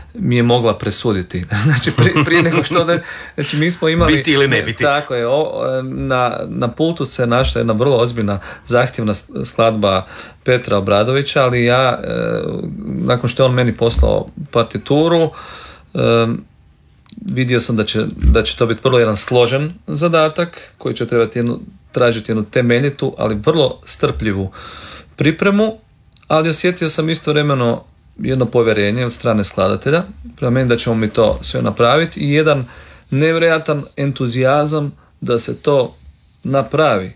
mi je mogla presuditi. Znači prije nego što znači mi smo imali biti ili ne biti. Tako je, na pultu se našla jedna vrlo ozbiljna zahtjevna skladba Petra Obradovića, ali ja nakon što je on meni poslao partituru, vidio sam da će to biti vrlo jedan složen zadatak koji će trebati tražiti jednu temeljitu, ali vrlo strpljivu pripremu, ali osjetio sam istovremeno jedno povjerenje od strane skladatelja prema meni da ćemo mi to sve napraviti i jedan nevjerojatan entuzijazam da se to napravi.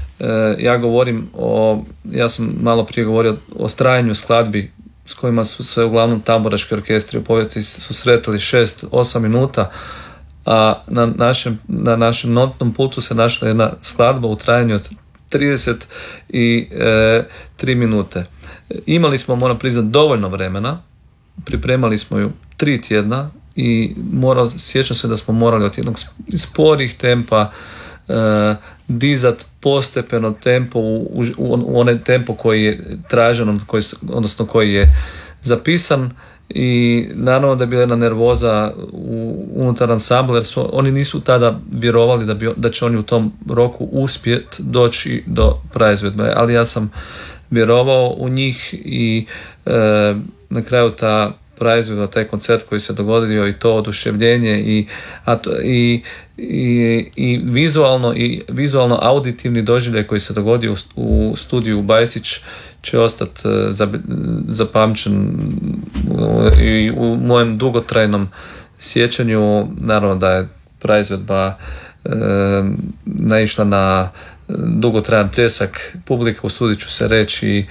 Ja sam malo prije govorio o strajanju skladbi s kojima su se uglavnom tamburaški orkestri u povijesti susretali 6-8 minuta, a na našem notnom pultu se našla jedna skladba u trajanju od 33 minute. Imali smo, moram priznati, dovoljno vremena, pripremali smo ju 3 tjedna i sjećam se da smo morali od jednog sporih tempa dizat postepeno tempo u onaj tempo koji je tražen, odnosno koji je zapisan, i naravno da je bila jedna nervoza unutar ansambla jer oni nisu tada vjerovali da će oni u tom roku uspjeti doći do praizvedbe, ali ja sam vjerovao u njih i na kraju ta praizvedba, taj koncert koji se dogodio i to oduševljenje i vizualno auditivni doživljaj koji se dogodio u studiju Bajsić će ostati zapamćen i u mojem dugotrajnom sjećanju. Naravno da je praizvedba naišla na dugotrajan pljesak publike, usudit ću se reći,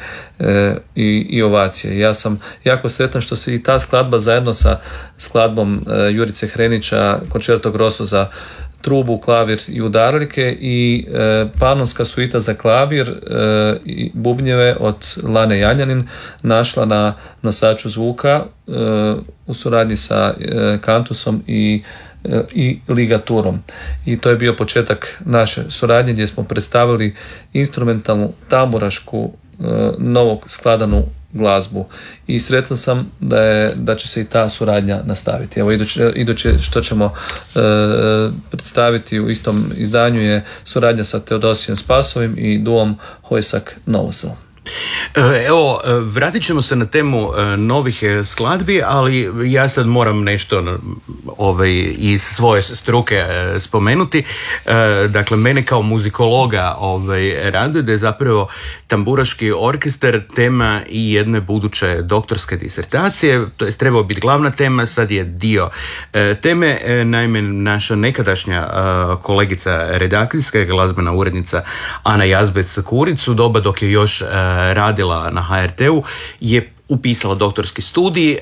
i ovacije. Ja sam jako sretan što se i ta skladba zajedno sa skladbom Jurice Hrenića, Concerto Grosso za trubu, klavir i udaralike i Panonska suita za klavir i bubnjeve od Lane Janjanin našla na nosaču zvuka u suradnji sa Kantusom i ligaturom. I to je bio početak naše suradnje gdje smo predstavili instrumentalnu tamburašku novog skladanu glazbu i sretan sam da će se i ta suradnja nastaviti. Evo iduće što ćemo predstaviti u istom izdanju je suradnja sa Teodosijom Spasovim i duom Hojsak Novosel. Evo, vratit ćemo se na temu novih skladbi, ali ja sad moram nešto iz svoje struke spomenuti. Dakle, mene kao muzikologa raduje da je zapravo tamburaški orkestar tema i jedne buduće doktorske disertacije, to je trebao biti glavna tema, sad je dio teme. Naime, naša nekadašnja kolegica redakcijska, glazbena urednica Ana Jazbec-Kuric u doba dok je još radila na HRT-u je upisala doktorski studij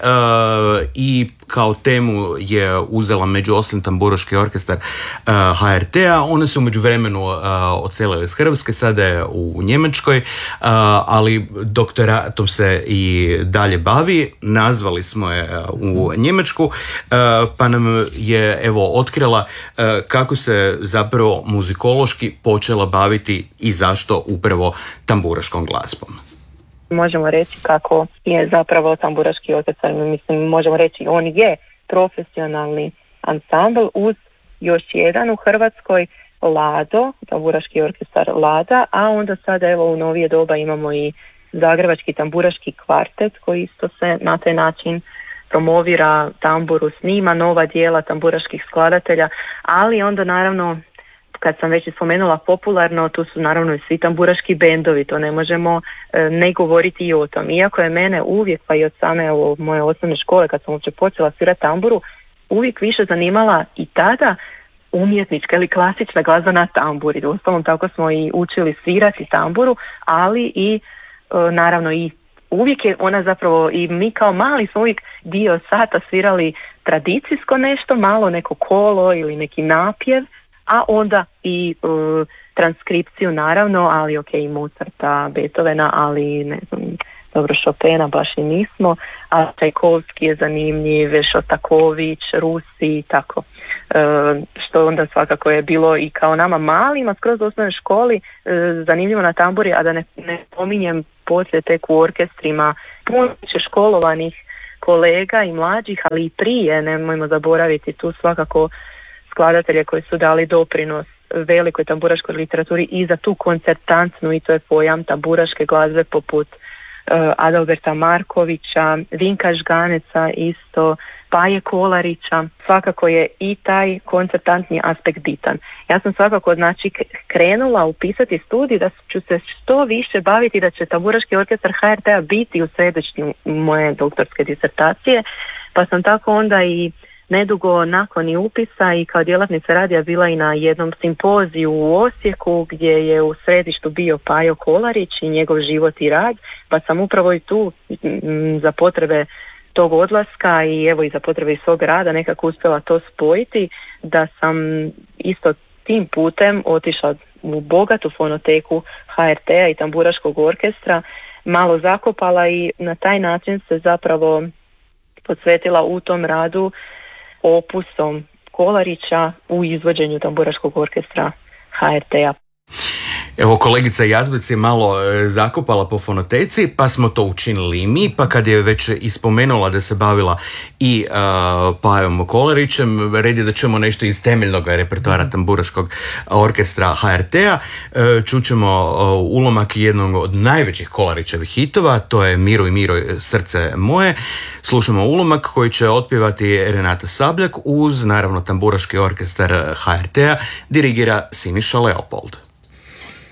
i kao temu je uzela među ostalim tamburaški orkestar HRT-a. Ona se u međuvremenu odselila iz Hrvatske, sada je u Njemačkoj, ali doktoratom se i dalje bavi. Nazvali smo je u Njemačku, pa nam je otkrila kako se zapravo muzikološki počela baviti i zašto upravo tamburaškom glazbom. Možemo reći kako je zapravo tamburaški orkestar, možemo reći on je profesionalni ansambl uz još jedan u Hrvatskoj, Lado, tamburaški orkestar Lada, a onda sada u novije doba imamo i Zagrebački tamburaški kvartet koji isto se na taj način promovira tamburu, snima nova djela tamburaških skladatelja, ali onda naravno kad sam već spomenula popularno, tu su naravno i svi tamburaški bendovi, to ne možemo ne govoriti i o tom. Iako je mene uvijek, pa i od same moje osnovne škole, kad sam uopće počela svirati tamburu, uvijek više zanimala i tada umjetnička ili klasična glazba na tamburi. Uostalom tako smo i učili svirati tamburu, ali i naravno i uvijek je ona zapravo, i mi kao mali smo uvijek dio sata svirali tradicijsko nešto, malo neko kolo ili neki napjev, a onda i transkripciju naravno, ali i Mozarta, Beethovena, ali ne znam, dobro, Chopina baš i nismo, a Čajkovski je zanimljiv, Šostaković, Rusi i tako. Što onda svakako je bilo i kao nama malima skroz u osnovnoj školi zanimljivo na tamburi, a da ne pominjem poslije tek u orkestrima puno školovanih kolega i mlađih, ali i prije, nemojmo zaboraviti tu svakako skladatelje koji su dali doprinos velikoj tamburaškoj literaturi i za tu koncertantnu, i to je pojam tamburaške glazbe poput Adalberta Markovića, Vinka Žganeca isto, Paje Kolarića. Svakako je i taj koncertantni aspekt bitan. Ja sam svakako krenula upisati studij da ću se što više baviti, da će tamburaški orkestar HRT-a biti u središtu moje doktorske disertacije, pa sam tako onda i nedugo nakon i upisa i kao djelatnica radija bila i na jednom simpoziju u Osijeku gdje je u središtu bio Pajo Kolarić i njegov život i rad, pa sam upravo i tu za potrebe tog odlaska i evo i za potrebe svog rada nekako uspjela to spojiti, da sam isto tim putem otišla u bogatu fonoteku HRT-a i tamburaškog orkestra, malo zakopala i na taj način se zapravo posvetila u tom radu opusom Kolarića u izvođenju tamburaškog orkestra HRT-a. Evo, kolegica Jazbec je malo zakopala po fonoteci, pa smo to učinili i mi, pa kad je već ispomenula da se bavila i Pajom Kolarićem, red je da ćemo nešto iz temeljnog repertoara tamburaškog orkestra HRT-a. Čućemo ulomak jednog od najvećih Kolarićevih hitova, to je Miruj, miruj, srce moje. Slušamo ulomak koji će otpjevati Renata Sabljak uz, naravno, tamburaški orkestar HRT-a, dirigira Siniša Leopold.